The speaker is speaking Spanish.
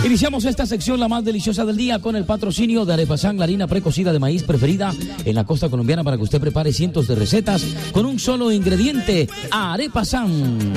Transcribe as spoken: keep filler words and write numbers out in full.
Iniciamos esta sección, la más deliciosa del día, con el patrocinio de Arepasan, la harina precocida de maíz preferida en la costa colombiana para que usted prepare cientos de recetas con un solo ingrediente. Arepasan.